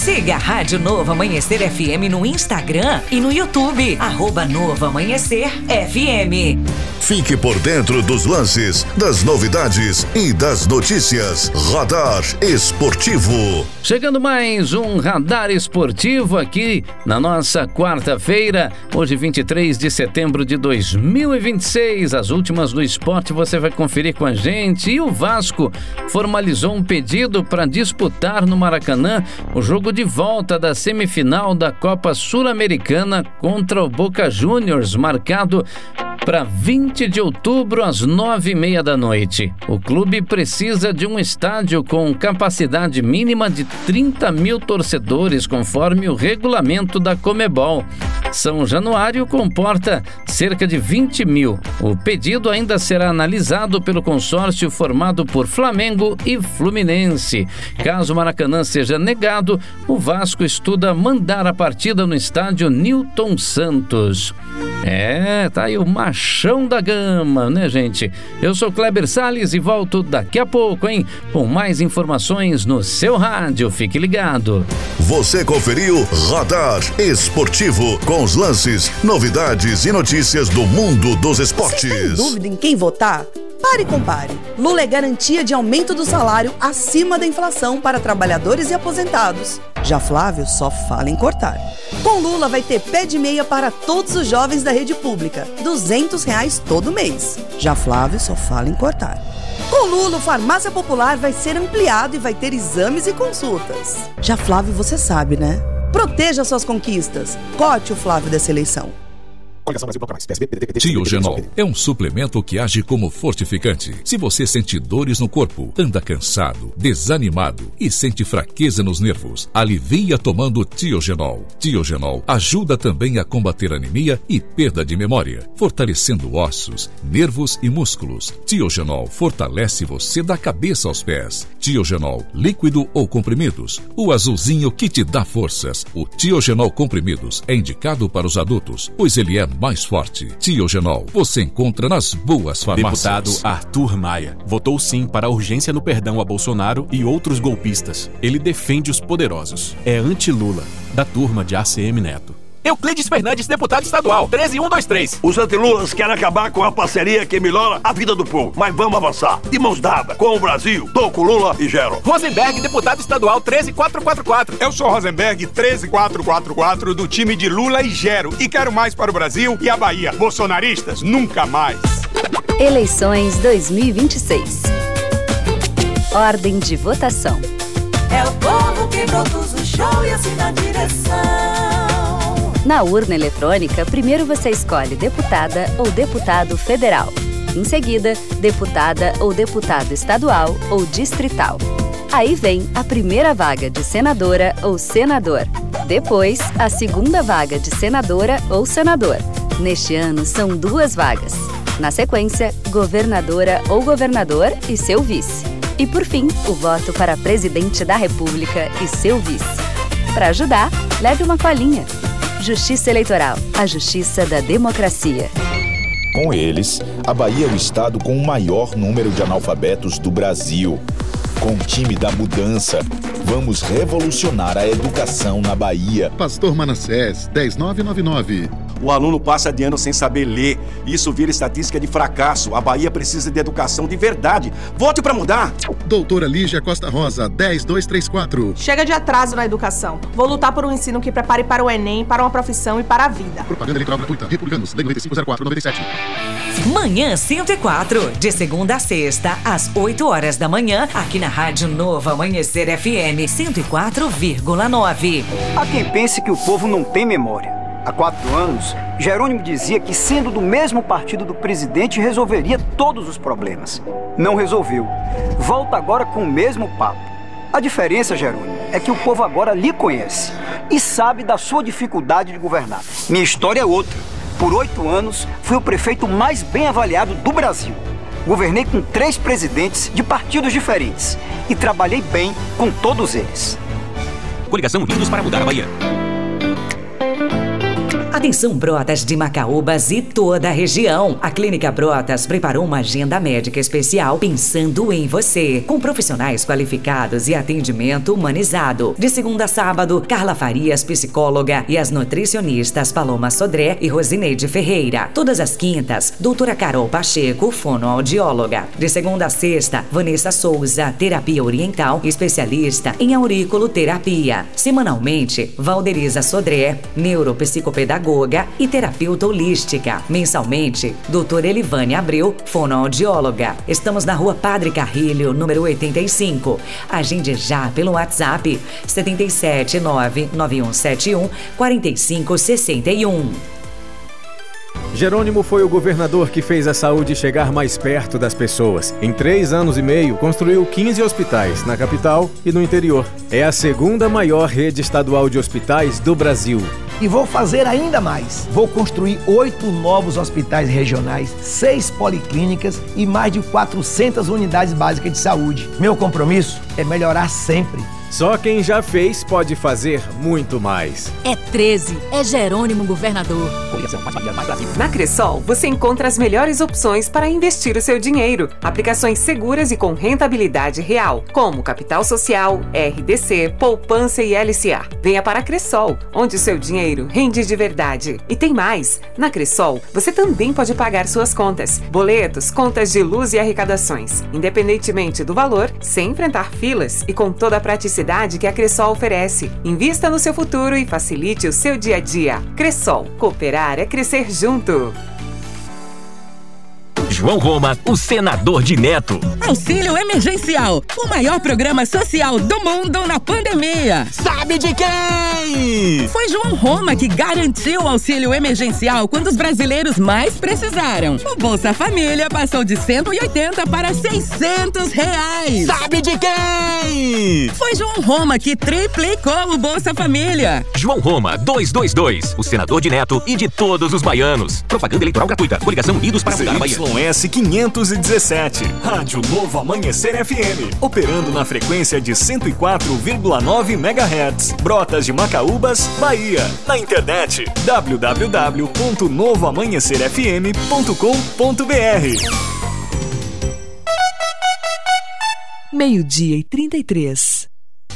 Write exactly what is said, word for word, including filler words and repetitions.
Siga a Rádio Novo Amanhecer F M no Instagram e no YouTube, arroba Novo Amanhecer F M. Fique por dentro dos lances, das novidades e das notícias. Radar Esportivo. Chegando mais um Radar Esportivo aqui na nossa quarta-feira, hoje vinte e três de setembro de dois mil e vinte e seis. As últimas do esporte você vai conferir com a gente. E o Vasco formalizou um pedido para disputar no Maracanã o jogo de volta da semifinal da Copa Sul-Americana contra o Boca Juniors, marcado para vinte de outubro às nove e meia da noite. O clube precisa de um estádio com capacidade mínima de trinta mil torcedores, conforme o regulamento da Conmebol. São Januário comporta cerca de vinte mil. O pedido ainda será analisado pelo consórcio formado por Flamengo e Fluminense. Caso o Maracanã seja negado, o Vasco estuda mandar a partida no estádio Newton Santos. É, tá aí o machão da gama, né, gente? Eu sou Kleber Salles e volto daqui a pouco, hein? Com mais informações no seu rádio. Fique ligado. Você conferiu Radar Esportivo com os lances, novidades e notícias do mundo dos esportes. Você tem dúvida em quem votar? Pare e compare. Lula é garantia de aumento do salário acima da inflação para trabalhadores e aposentados. Já Flávio só fala em cortar. Com Lula vai ter pé de meia para todos os jovens da rede pública, duzentos reais todo mês. Já Flávio só fala em cortar. Com Lula, o Farmácia Popular vai ser ampliado e vai ter exames e consultas. Já Flávio, você sabe, né? Proteja suas conquistas. Cote o Flávio dessa eleição. Tiogenol é um suplemento que age como fortificante. Se você sente dores no corpo, anda cansado, desanimado e sente fraqueza nos nervos, alivia tomando Tiogenol. Tiogenol ajuda também a combater anemia e perda de memória, fortalecendo ossos, nervos e músculos. Tiogenol fortalece você da cabeça aos pés. Tiogenol, líquido ou comprimidos, o azulzinho que te dá forças. O Tiogenol comprimidos é indicado para os adultos, pois ele é mais forte. Tiogenol, você encontra nas boas farmácias. Deputado Arthur Maia votou sim para a urgência no perdão a Bolsonaro e outros golpistas. Ele defende os poderosos. É anti-Lula, da turma de A C M Neto. Euclides Fernandes, deputado estadual, treze mil cento e vinte e três. Os antilulas querem acabar com a parceria que melhora a vida do povo. Mas vamos avançar. De mãos dadas com o Brasil. Tô com Lula e Gero. Rosenberg, deputado estadual, treze mil quatrocentos e quarenta e quatro. Eu sou Rosenberg, treze mil quatrocentos e quarenta e quatro, do time de Lula e Gero. E quero mais para o Brasil e a Bahia. Bolsonaristas, nunca mais. Eleições dois mil e vinte e seis. Ordem de votação. É o povo que produz o show e assina a direção. Na urna eletrônica, primeiro você escolhe deputada ou deputado federal. Em seguida, deputada ou deputado estadual ou distrital. Aí vem a primeira vaga de senadora ou senador. Depois, a segunda vaga de senadora ou senador. Neste ano, são duas vagas. Na sequência, governadora ou governador e seu vice. E por fim, o voto para presidente da República e seu vice. Para ajudar, leve uma colinha. Justiça Eleitoral, a justiça da democracia. Com eles, a Bahia é o estado com o maior número de analfabetos do Brasil. Com o time da mudança, vamos revolucionar a educação na Bahia. Pastor Manassés, dez mil novecentos e noventa e nove. O aluno passa de ano sem saber ler. Isso vira estatística de fracasso. A Bahia precisa de educação de verdade. Vote para mudar. Doutora Lígia Costa Rosa, dez mil duzentos e trinta e quatro. Chega de atraso na educação. Vou lutar por um ensino que prepare para o Enem, para uma profissão e para a vida. Propaganda eleitoral gratuita. Republicanos, lei noventa e cinco zero quatro noventa e sete. Manhã cento e quatro, de segunda a sexta, às oito horas da manhã, aqui na Rádio Novo Amanhecer F M cento e quatro vírgula nove. Há quem pense que o povo não tem memória. Há quatro anos, Jerônimo dizia que, sendo do mesmo partido do presidente, resolveria todos os problemas. Não resolveu. Volta agora com o mesmo papo. A diferença, Jerônimo, é que o povo agora lhe conhece e sabe da sua dificuldade de governar. Minha história é outra. Por oito anos, fui o prefeito mais bem avaliado do Brasil. Governei com três presidentes de partidos diferentes e trabalhei bem com todos eles. Coligação Unidos para mudar a Bahia. Atenção Brotas de Macaúbas e toda a região. A Clínica Brotas preparou uma agenda médica especial pensando em você, com profissionais qualificados e atendimento humanizado. De segunda a sábado, Carla Farias, psicóloga, e as nutricionistas Paloma Sodré e Rosineide Ferreira. Todas as quintas, doutora Carol Pacheco, fonoaudióloga. De segunda a sexta, Vanessa Souza, terapia oriental, especialista em auriculoterapia. Semanalmente, Valderiza Sodré, neuropsicopedagoga e terapeuta holística. Mensalmente, doutora Elivane Abreu, fonoaudióloga. Estamos na rua Padre Carrilho, número oitenta e cinco. Agende já pelo WhatsApp sete sete nove nove um sete um quatro cinco seis um. Jerônimo foi o governador que fez a saúde chegar mais perto das pessoas. Em três anos e meio, construiu quinze hospitais na capital e no interior. É a segunda maior rede estadual de hospitais do Brasil. E vou fazer ainda mais. Vou construir oito novos hospitais regionais, seis policlínicas e mais de quatrocentas unidades básicas de saúde. Meu compromisso é melhorar sempre. Só quem já fez pode fazer muito mais. É treze, é Jerônimo governador. Na Cressol, você encontra as melhores opções para investir o seu dinheiro. Aplicações seguras e com rentabilidade real, como Capital Social, R D C, Poupança e L C A. Venha para a Cressol, onde o seu dinheiro rende de verdade. E tem mais! Na Cressol, você também pode pagar suas contas, boletos, contas de luz e arrecadações, independentemente do valor, sem enfrentar filas e com toda a praticidade que a Cressol oferece. Invista no seu futuro e facilite o seu dia a dia. Cressol, cooperar é crescer junto. João Roma, o senador de Neto. Auxílio Emergencial, o maior programa social do mundo na pandemia. Sabe de quem? Foi João Roma que garantiu o auxílio emergencial quando os brasileiros mais precisaram. O Bolsa Família passou de cento e oitenta para seiscentos reais. Sabe de quem? Foi João Roma que triplicou o Bolsa Família. João Roma, duzentos e vinte e dois, o senador de Neto e de todos os baianos. Propaganda eleitoral gratuita. Coligação Unidos para mudar a Bahia. S quinhentos e dezessete, Rádio Novo Amanhecer F M, operando na frequência de cento e quatro vírgula nove megahertz, Brotas de Macaúbas, Bahia. Na internet, w w w ponto novo amanhecer f m ponto com ponto b r. Meio-dia e trinta e três.